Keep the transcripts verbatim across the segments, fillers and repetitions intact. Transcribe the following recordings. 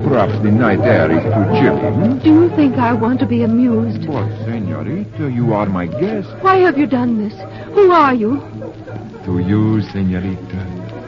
Perhaps the night air is too chilly. Hmm? Do you think I want to be amused? But, senorita, you are my guest. Why have you done this? Who are you? To you, senorita,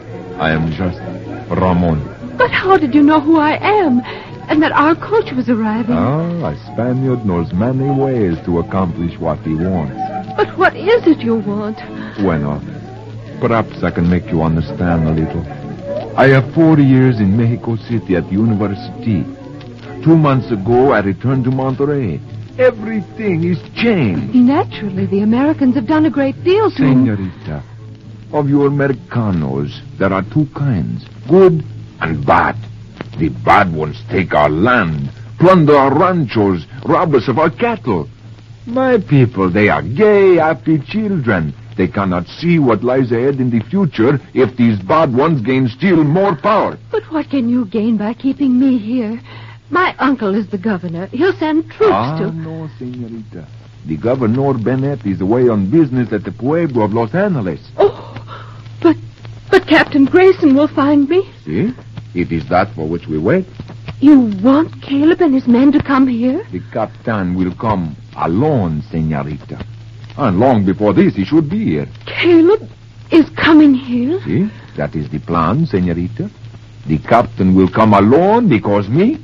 I am just Ramon. But how did you know who I am? And that our coach was arriving? Ah, a Spaniard knows many ways to accomplish what he wants. But what is it you want? Bueno, perhaps I can make you understand a little. I have four years in Mexico City at the university. Two months ago, I returned to Monterrey. Everything is changed. Naturally, the Americans have done a great deal to... Senorita, of you Americanos, there are two kinds, good and bad. The bad ones take our land, plunder our ranchos, rob us of our cattle. My people, they are gay, happy children. They cannot see what lies ahead in the future if these bad ones gain still more power. But what can you gain by keeping me here? My uncle is the governor. He'll send troops ah, to... Ah, no, senorita. The Governor Bennett is away on business at the Pueblo of Los Angeles. Oh, but, but Captain Grayson will find me. See? It is that for which we wait. You want Caleb and his men to come here? The Captain will come alone, senorita. And long before this, he should be here. Caleb is coming here? See? That is the plan, senorita. The captain will come alone because me,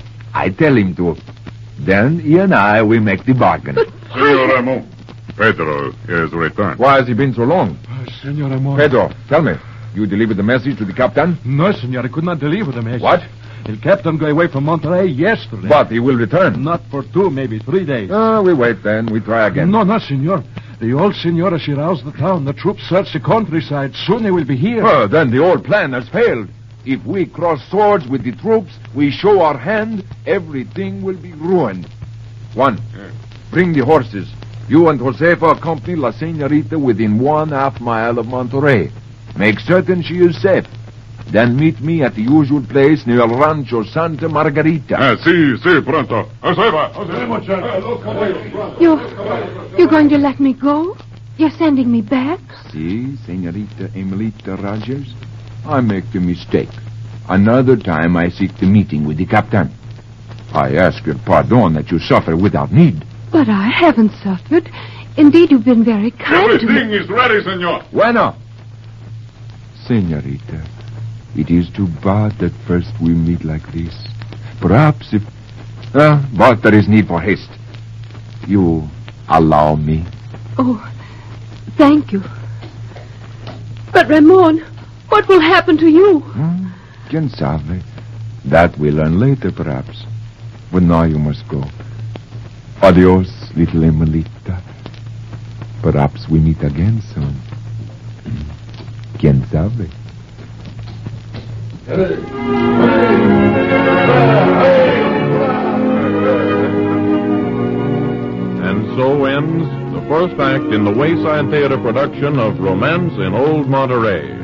I tell him to. Then he and I will make the bargain. But Senor Ramon, Pedro is returned. Why has he been so long? Uh, Senor Ramon. Pedro, tell me. You delivered the message to the captain? No, senor. I could not deliver the message. What? The captain got away from Monterrey yesterday. But he will return. Not for two, maybe three days. Ah, we wait then. We try again. No, no, senor. The old senora, she roused the town. The troops search the countryside. Soon they will be here. Well, then the old plan has failed. If we cross swords with the troops, we show our hand, everything will be ruined. One, Yeah. bring the horses. You and Josefa accompany La Senorita within one half mile of Monterrey. Make certain she is safe. Then meet me at the usual place near Rancho Santa Margarita. Ah, sí, sí, pronto. Josefa. You, you're going to let me go? You're sending me back? See, Senorita Emilita Rogers, I make the mistake. Another time I seek the meeting with the captain. I ask your pardon that you suffer without need. But I haven't suffered. Indeed, you've been very kind to me. Everything is ready, senor. Bueno. Senorita, it is too bad that first we meet like this. Perhaps if... Uh, but there is need for haste. You allow me? Oh, thank you. But, Ramon, what will happen to you? Hmm? Quien sabe? That we'll learn later, perhaps. But now you must go. Adios, little Emilita. Perhaps we meet again soon. Quien sabe? And so ends the first act in the Wayside Theater production of Romance in Old Monterey.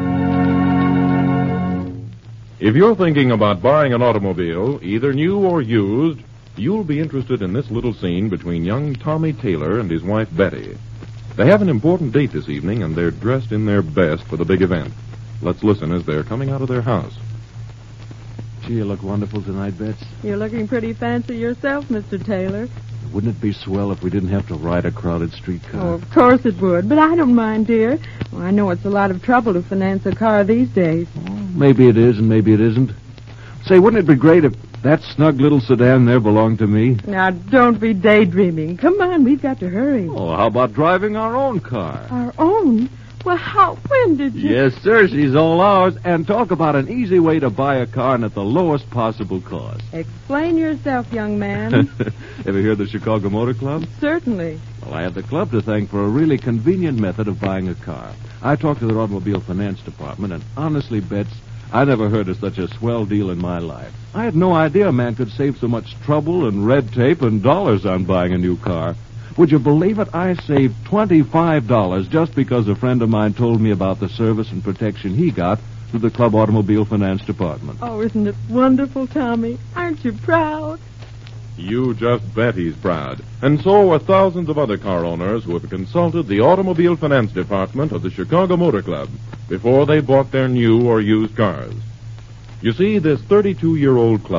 If you're thinking about buying an automobile, either new or used, you'll be interested in this little scene between young Tommy Taylor and his wife Betty. They have an important date this evening, and they're dressed in their best for the big event. Let's listen as they're coming out of their house. Gee, you look wonderful tonight, Bets. You're looking pretty fancy yourself, Mister Taylor. Wouldn't it be swell if we didn't have to ride a crowded streetcar? Oh, of course it would, but I don't mind, dear. Well, I know it's a lot of trouble to finance a car these days. Well, maybe it is and maybe it isn't. Say, wouldn't it be great if that snug little sedan there belonged to me? Now, don't be daydreaming. Come on, we've got to hurry. Oh, how about driving our own car? Our own? Well, how, when did you... Yes, sir, she's all ours. And talk about an easy way to buy a car and at the lowest possible cost. Explain yourself, young man. Ever hear of the Chicago Motor Club? Certainly. Well, I have the club to thank for a really convenient method of buying a car. I talked to their automobile finance department, and honestly, Bets, I never heard of such a swell deal in my life. I had no idea a man could save so much trouble and red tape and dollars on buying a new car. Would you believe it? I saved twenty-five dollars just because a friend of mine told me about the service and protection he got through the club automobile finance department. Oh, isn't it wonderful, Tommy? Aren't you proud? You just bet he's proud. And so are thousands of other car owners who have consulted the automobile finance department of the Chicago Motor Club before they bought their new or used cars. You see, this thirty-two-year-old club